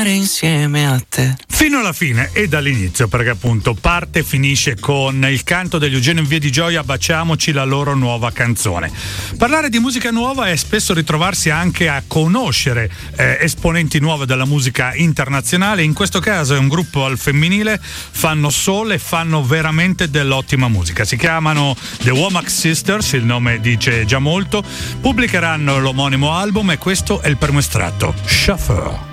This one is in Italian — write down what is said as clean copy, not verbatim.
stare insieme a te. Fino alla fine e dall'inizio, perché appunto parte e finisce con il canto degli Eugenio in Via di Gioia, Baciamoci, la loro nuova canzone. Parlare di musica nuova è spesso ritrovarsi anche a conoscere esponenti nuove della musica internazionale. In questo caso è un gruppo al femminile, fanno soul e fanno veramente dell'ottima musica. Si chiamano The Womack Sisters, il nome dice già molto. Pubblicheranno l'omonimo album e questo è il primo estratto, Chauffeur.